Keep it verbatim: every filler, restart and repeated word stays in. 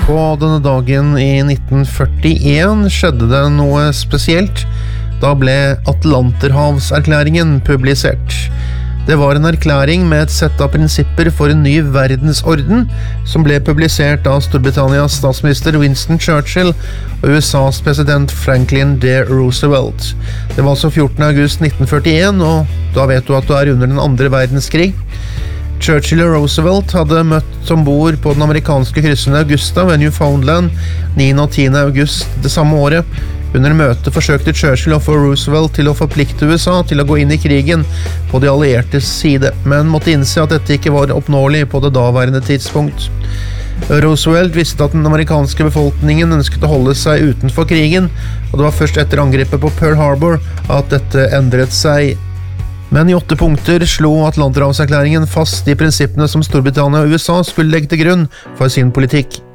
På denne dagen i nitten førtien skjedde det noe spesielt. Da ble Atlanterhavserklæringen publisert. Det var en erklæring med et sett av prinsipper for en ny verdensorden, som ble publisert av Storbritannias statsminister Winston Churchill og U S A's president Franklin D. Roosevelt. Det var altså fjortende august nitten førtien, og da vet du at du er under den andre verdenskrig. Churchill og Roosevelt hadde møtt ombord på den amerikanske krysseren Augusta ved Newfoundland niende og tiende august det samme året. Under møtet forsøkte Churchill å få Roosevelt til å forplikte U S A til å gå inn i krigen på de alliertes side, men måtte innse at dette ikke var oppnåelig på det daværende tidspunkt. Roosevelt visste at den amerikanske befolkningen ønsket å holde seg utenfor krigen, og det var først etter angrepet på Pearl Harbor at dette endret seg. Men i åtte punkter slo Atlanterhavserklæringen fast de prinsippene som Storbritannia og U S A skulle legge til grunn for sin politikk.